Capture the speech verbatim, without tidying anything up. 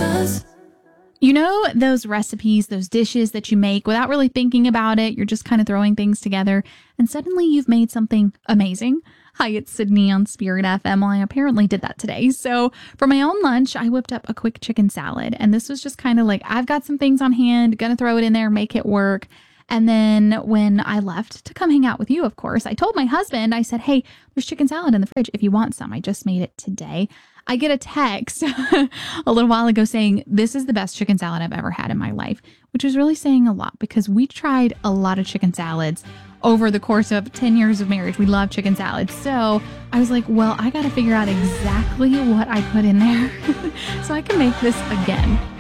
Jesus. You know, those recipes, those dishes that you make without really thinking about it, you're just kind of throwing things together, and suddenly you've made something amazing. Hi, it's Sydney on Spirit F M. Well, I apparently did that today. So for my own lunch, I whipped up a quick chicken salad, and this was just kind of like, I've got some things on hand, gonna throw it in there, make it work. And then when I left to come hang out with you, of course, I told my husband, I said, hey, there's chicken salad in the fridge if you want some. I just made it today. I get a text a little while ago saying, this is the best chicken salad I've ever had in my life, which was really saying a lot because we tried a lot of chicken salads over the course of ten years of marriage. We love chicken salads. So I was like, well, I got to figure out exactly what I put in there so I can make this again.